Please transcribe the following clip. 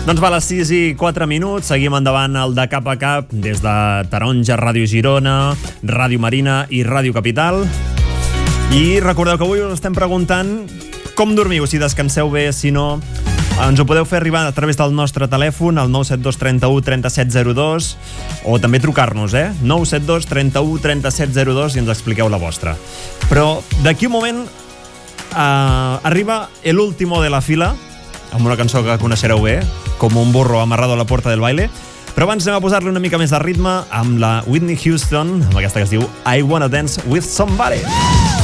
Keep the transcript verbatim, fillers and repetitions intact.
Doncs va, a les sis i quatre minuts, seguim endavant el de cap a cap des de Taronja, Ràdio Girona, Ràdio Marina i Ràdio Capital. I recordeu que avui us estem preguntant com dormiu, si descanseu bé, si no. Ens ho podeu fer arribar a través del nostre telèfon, al nou set dos tres u tres set zero dos, o també trucar-nos, eh? nou set dos tres u tres set zero dos i ens expliqueu la vostra. Però d'aquí un moment uh, arriba El último de la fila, amb una cançó que coneixereu bé, Com un burro amarrado a la puerta del baile. Però abans anem a posar-li una mica més de ritme amb la Whitney Houston, amb aquesta que es diu I Wanna Dance With Somebody.